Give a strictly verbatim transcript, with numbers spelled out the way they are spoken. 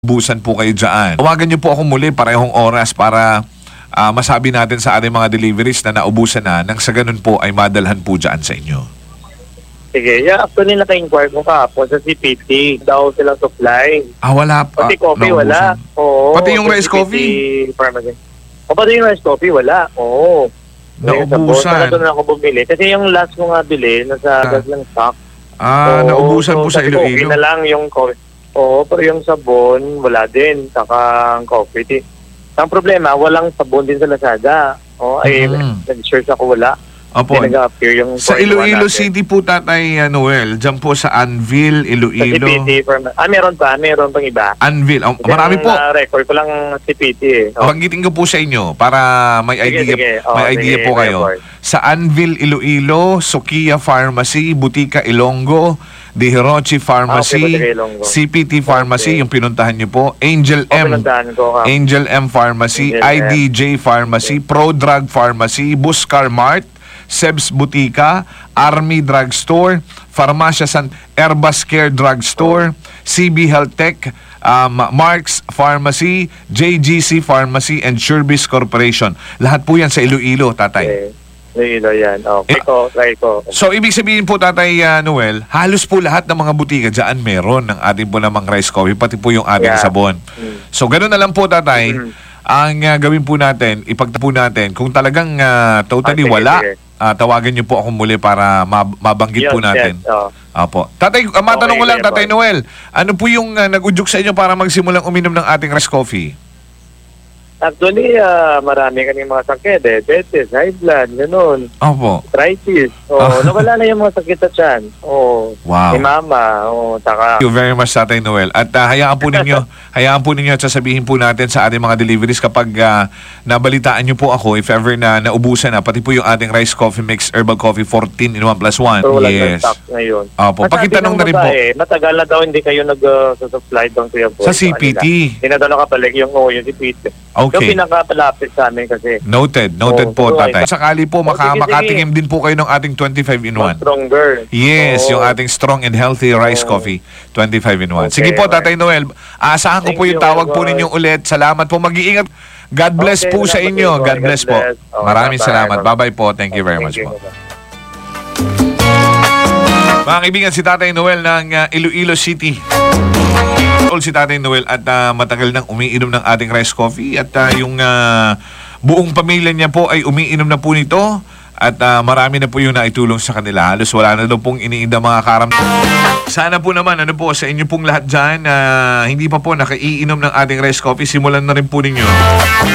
Busan po kayo dyan. Tawagan niyo po ako muli parehong oras para uh, masabi natin sa ating mga deliveries na naubusan na nang sa ganun po ay madalhan po dyan sa inyo. Sige, yeah, actually naka-inquire ko kahapon sa C P T daw silang supply. Ah, wala pa. Pati coffee naubusan. wala. Oo. Pati yung rice coffee? Pharmacy. O pati yung rice coffee wala. Oo. Naubusan. Sa doon ako bumili. Kasi yung last ko nga bili, nasa gas lang stock. Ah, oo, naubusan so, po sa Iloilo. Okay na lang yung coffee. Oo, pero yung sabon, wala din. Saka ang coffee. Ang problema, walang sabon din sa Lazada. Oo, ay, Mm. nag-search ako, wala. Opo. Hindi nag-appear yung Sa forty-one Iloilo natin. City po, Tatay uh, Noel. Diyan po sa Anvil, Sa C P Iloilo. T, firm- ah, meron pa, meron pang iba. Anvil. Oh, marami po. Yung, uh, record ko lang C P T eh. Oh. Banggitin ko po sa inyo para may Sige, idea sige. Oh, may idea sige, po kayo. record. Sa Anvil Iloilo, Sukiya Pharmacy, Butika Ilonggo, De Hirochi Pharmacy, Ah, okay, Butika Ilonggo. C P T Pharmacy, Okay. yung pinuntahan niyo po, Angel Oh, M, pinuntahan ko, ah. Angel M Pharmacy, Angel I D J Pharmacy, Pro Drug Pharmacy, Buscar Mart, Sebs Butika, Army Drugstore, Farmacia San Herbas Care Drugstore, C B Health Tech, um, Marks Pharmacy, J G C Pharmacy, and Surebis Corporation. Lahat po yan sa Iloilo, Tatay. Okay. Iloilo yan. Eh, Okay ko, try ko. So, ibig sabihin po, Tatay uh, Noel, halos po lahat ng mga butika dyan meron ng ating po namang rice coffee, pati po yung ating Yeah. sabon. Mm. So, ganun na lang po, Tatay. Mm. Ang uh, gawin po natin, ipagtapo natin, kung talagang uh, totally Ah, sige, wala, sige. uh, tawagan niyo po ako muli para mab- mabanggit po Yes, natin. yes, oh. Apo. Tatay, uh, matanong Okay, ko lang, Kuya Tatay Boy. Noel, ano po yung uh, nag-udyok sa inyo para magsimulang uminom ng ating rice coffee? Actually, ah, marami kaming mga sakit. Diabetes, high blood, ganun. Opo. Arthritis. Oh, Ah. nawala na yung mga sakit sa tiyan. Oh, Wow. ni mama. Oh, taka. Thank you very much, Tatay Noel. At uh, hayaan po ninyo, hayaan po ninyo at sasabihin po natin sa ating mga deliveries kapag uh, nabalitaan nyo po ako, if ever na naubusan na, pati po yung ating rice coffee mix, herbal coffee fourteen in one plus one. So, wala Yes. na stock ngayon. Opo. At sabi Pakitanong ng na rin po. babae, matagal na daw hindi kayo nag-supply doon Kuya Boy. Sa C P T. Tinadala ka pala yung, oh, yung C P T. Yung Okay. pinakapalapit sa amin kasi. Noted. Noted Oh, po, so, Tatay. ay- Sakali po, Oh, maka, sige, sige. makatingin din po kayo ng ating twenty-five in one. More stronger. Yes, Oo. yung ating strong and healthy rice Oh. coffee, twenty-five in one. Okay, Sige po, okay. Tatay Noel. Asahan ko Thank po yung you, tawag po bye. ninyong ulit. Salamat po. Mag-iingat. God bless Okay, po sa salamat inyo. din po. God bless po. God bless. Okay, Maraming bye-bye. salamat. Bye-bye po. Thank you very Thank much you. po. Mga kaibigan, si Tatay Noel ng uh, Iloilo City. All si Tatay Noel at uh, matagal nang umiinom ng ating rice coffee at uh, yung uh, buong pamilya niya po ay umiinom na po nito at uh, marami na po yung naitulong sa kanila. Halos wala na daw pong iniinda mga karam. Sana po naman, ano po, sa inyo pong lahat dyan, uh, hindi pa po nakaiinom ng ating rice coffee, simulan na rin po ninyo.